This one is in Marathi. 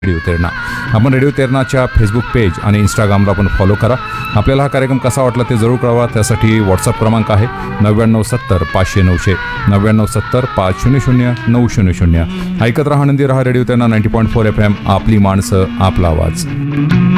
रेडिओ तेरणा. आपण रेडिओ तेरणाच्या फेसबुक पेज आणि इंस्टाग्रामला पण फॉलो करा. आपल्याला हा कार्यक्रम कसा वाटला ते जरूर कळवा. त्यासाठी व्हॉट्सअप क्रमांक आहे 9970 500 900 9970 500 900. ऐकत रहा, आनंदी रहा. Radio Terna 90.4 FM. आपली माणसं, आपला आवाज.